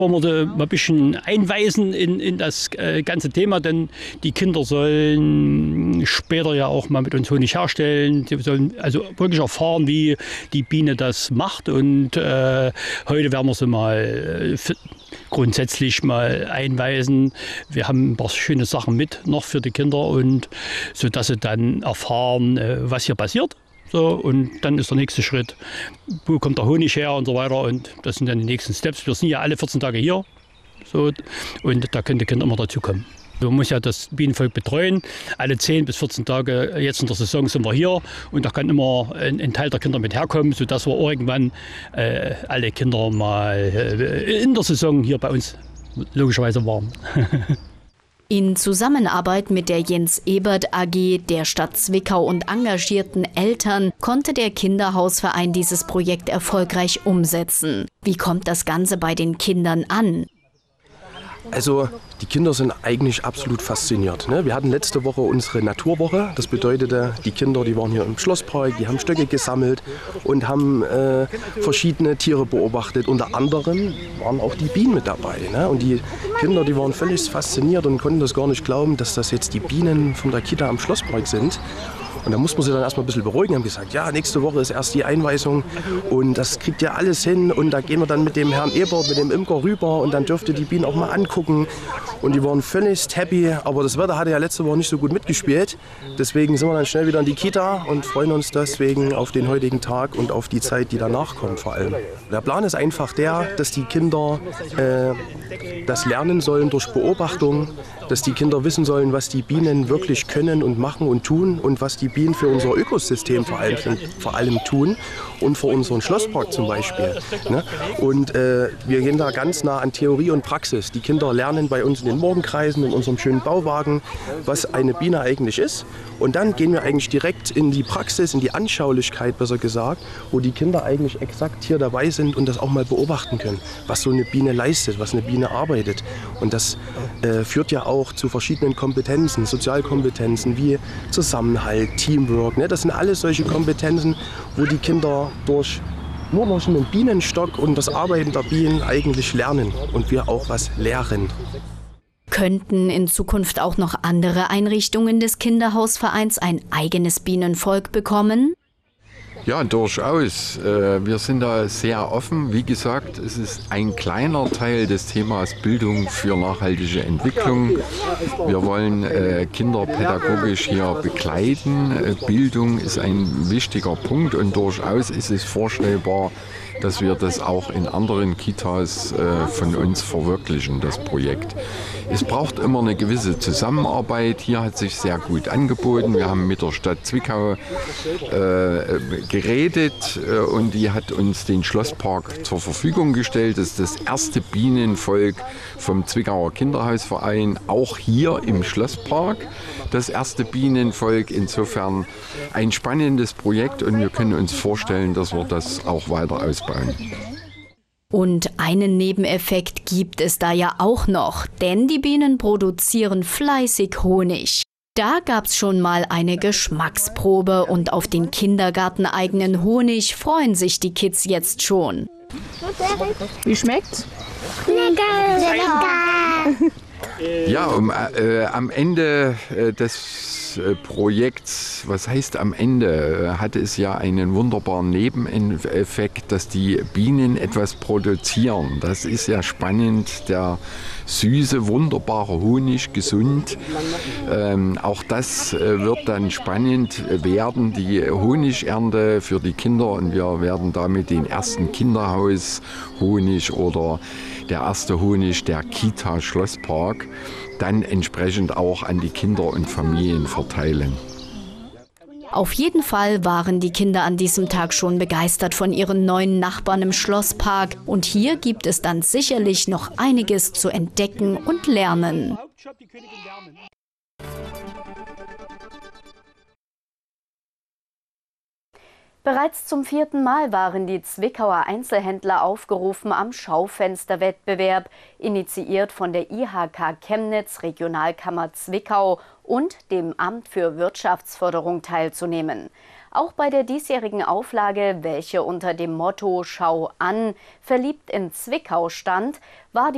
Wollen wir da mal ein bisschen einweisen in das ganze Thema, denn die Kinder sollen später ja auch mal mit uns Honig herstellen. Sie sollen also wirklich erfahren, wie die Biene das macht. Und heute werden wir sie mal grundsätzlich mal einweisen. Wir haben ein paar schöne Sachen mit noch für die Kinder, und sodass sie dann erfahren, was hier passiert. So, und dann ist der nächste Schritt, wo kommt der Honig her und so weiter. Und das sind dann die nächsten Steps. Wir sind ja alle 14 Tage hier, so, und da können die Kinder immer dazukommen. Man muss ja das Bienenvolk betreuen. Alle 10 bis 14 Tage jetzt in der Saison sind wir hier, und da kann immer ein Teil der Kinder mit herkommen, sodass wir irgendwann alle Kinder mal in der Saison hier bei uns logischerweise waren. In Zusammenarbeit mit der Jens Ebert AG, der Stadt Zwickau und engagierten Eltern konnte der Kinderhausverein dieses Projekt erfolgreich umsetzen. Wie kommt das Ganze bei den Kindern an? Also die Kinder sind eigentlich absolut fasziniert. Ne? Wir hatten letzte Woche unsere Naturwoche. Das bedeutete, die Kinder, die waren hier im Schlosspark, die haben Stöcke gesammelt und haben verschiedene Tiere beobachtet. Unter anderem waren auch die Bienen mit dabei. Ne? Und die Kinder, die waren völlig fasziniert und konnten das gar nicht glauben, dass das jetzt die Bienen von der Kita am Schlosspark sind. Und da mussten wir sie dann erstmal ein bisschen beruhigen, haben gesagt, ja, nächste Woche ist erst die Einweisung und das kriegt ihr alles hin, und da gehen wir dann mit dem Herrn Ebert, mit dem Imker rüber, und dann dürft ihr die Bienen auch mal angucken. Und die waren völlig happy, aber das Wetter hatte ja letzte Woche nicht so gut mitgespielt. Deswegen sind wir dann schnell wieder in die Kita und freuen uns deswegen auf den heutigen Tag und auf die Zeit, die danach kommt vor allem. Der Plan ist einfach der, dass die Kinder das lernen sollen durch Beobachtung, dass die Kinder wissen sollen, was die Bienen wirklich können und machen und tun und was die Bienen für unser Ökosystem vor allem tun und für unseren Schlosspark zum Beispiel. Ne? Und wir gehen da ganz nah an Theorie und Praxis. Die Kinder lernen bei uns in den Morgenkreisen, in unserem schönen Bauwagen, was eine Biene eigentlich ist. Und dann gehen wir eigentlich direkt in die Praxis, in die Anschaulichkeit besser gesagt, wo die Kinder eigentlich exakt hier dabei sind und das auch mal beobachten können, was so eine Biene leistet, was eine Biene arbeitet. Und das führt ja auch zu verschiedenen Kompetenzen, Sozialkompetenzen wie Zusammenhalt, Teamwork. Ne? Das sind alles solche Kompetenzen, wo die Kinder nur durch einen Bienenstock und das Arbeiten der Bienen eigentlich lernen und wir auch was lehren. Könnten in Zukunft auch noch andere Einrichtungen des Kinderhausvereins ein eigenes Bienenvolk bekommen? Ja, durchaus. Wir sind da sehr offen. Wie gesagt, es ist ein kleiner Teil des Themas Bildung für nachhaltige Entwicklung. Wir wollen Kinder pädagogisch hier begleiten. Bildung ist ein wichtiger Punkt, und durchaus ist es vorstellbar, dass wir das auch in anderen Kitas von uns verwirklichen, das Projekt. Es braucht immer eine gewisse Zusammenarbeit. Hier hat sich sehr gut angeboten. Wir haben mit der Stadt Zwickau geredet, und die hat uns den Schlosspark zur Verfügung gestellt. Das ist das erste Bienenvolk vom Zwickauer Kinderhausverein, auch hier im Schlosspark. Das erste Bienenvolk, insofern ein spannendes Projekt, und wir können uns vorstellen, dass wir das auch weiter ausbauen. Und einen Nebeneffekt gibt es da ja auch noch, denn die Bienen produzieren fleißig Honig. Da gab's schon mal eine Geschmacksprobe, und auf den kindergarteneigenen Honig freuen sich die Kids jetzt schon. Wie schmeckt's? Lecker, lecker. Ja, am Ende des Projekts, was heißt am Ende, hatte es ja einen wunderbaren Nebeneffekt, dass die Bienen etwas produzieren. Das ist ja spannend, der süße, wunderbare Honig, gesund. Auch das wird dann spannend werden, die Honigernte für die Kinder, und wir werden damit den ersten Kinderhaushonig oder der erste Honig der Kita Schlosspark dann entsprechend auch an die Kinder und Familien verteilen. Auf jeden Fall waren die Kinder an diesem Tag schon begeistert von ihren neuen Nachbarn im Schlosspark. Und hier gibt es dann sicherlich noch einiges zu entdecken und lernen. Bereits zum 4. Mal waren die Zwickauer Einzelhändler aufgerufen, am Schaufensterwettbewerb, initiiert von der IHK Chemnitz, Regionalkammer Zwickau und dem Amt für Wirtschaftsförderung teilzunehmen. Auch bei der diesjährigen Auflage, welche unter dem Motto Schau an, verliebt in Zwickau stand, war die